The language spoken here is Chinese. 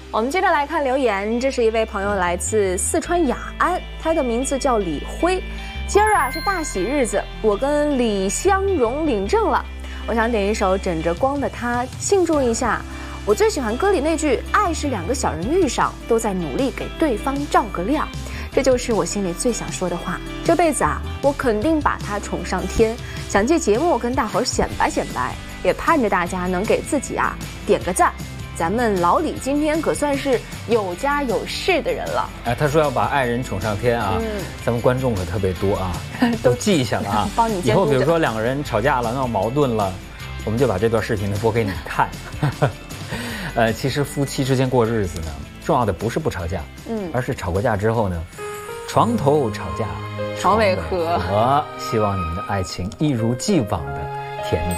我们接着来看留言，这是一位朋友来自四川雅安，他的名字叫李辉。今儿啊是大喜日子，我跟李香蓉领证了。我想点一首《枕着光的他》庆祝一下。我最喜欢歌里那句“爱是两个小人遇上，都在努力给对方照个亮”，这就是我心里最想说的话。这辈子啊，我肯定把他宠上天，想借节目跟大伙儿显摆显摆，也盼着大家能给自己啊点个赞。咱们老李今天可算是有家有室的人了。 哎，他说要把爱人宠上天啊，咱们观众可特别多啊，都记下了啊。 帮你监督着。 以后比如说两个人吵架了、闹矛盾了，我们就把这段视频呢播给你看。其实夫妻之间过日子呢，重要的不是不吵架，而是吵过架之后呢，床头吵架， 床尾和。 希望你们的爱情一如既往的甜蜜。